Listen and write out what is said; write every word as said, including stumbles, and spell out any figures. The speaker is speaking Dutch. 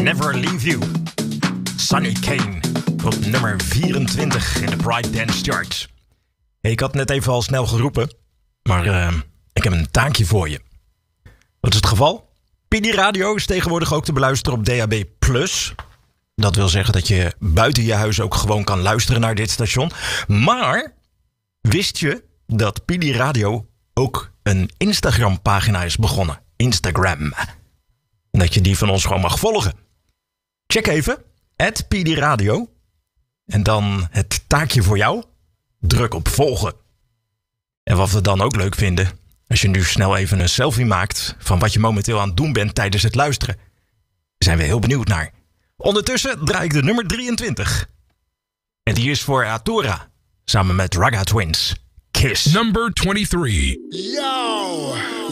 Never Leave You. Sonny Kane op nummer vierentwintig in de Pride Dance Chart. Hey, ik had net even al snel geroepen, maar uh, ik heb een taakje voor je. Wat is het geval? P D Radio is tegenwoordig ook te beluisteren op D A B plus. Dat wil zeggen dat je buiten je huis ook gewoon kan luisteren naar dit station. Maar wist je dat P D Radio ook een Instagram pagina is begonnen? Instagram. En dat je die van ons gewoon mag volgen. Check even, at P D Radio. En dan het taakje voor jou. Druk op volgen. En wat we dan ook leuk vinden, als je nu snel even een selfie maakt van wat je momenteel aan het doen bent tijdens het luisteren. Daar zijn we heel benieuwd naar. Ondertussen draai ik de nummer drieëntwintig. En die is voor Atura, samen met Raga Twins. Kiss. Number twenty-three. Yo!